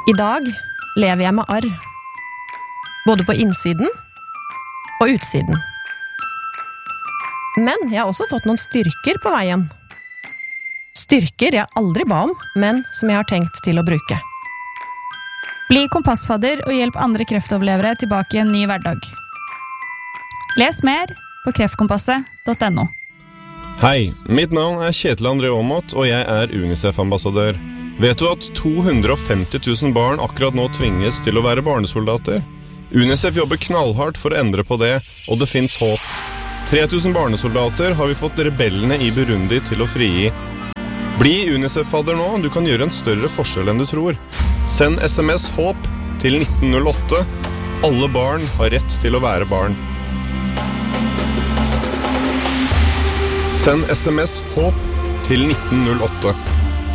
I dag lever jeg med arr. Både på innsiden og utsiden. Men jeg har også fått noen styrker på veien. Styrker jeg aldri ba om, men som jeg har tenkt til å bruke. Bli kompassfadder og hjelp andre kreftoverlevere tilbake i en ny hverdag. Les mer på kreftkompasset.no. Hei, mitt navn Kjetil André Aamodt, og jeg UNICEF-ambassadør. Vet du at 250 000 barn akkurat nå tvinges til å være barnesoldater? UNICEF jobber knallhardt for å endre på det, og det finnes håp. 3000 barnesoldater har vi fått rebellene i Burundi til å frigi. Bli UNICEF-fadder nå, du kan gjøre en større forskjell enn du tror. Send SMS HÅP til 1908. Alle barn har rett til å være barn. Send SMS HÅP til 1908.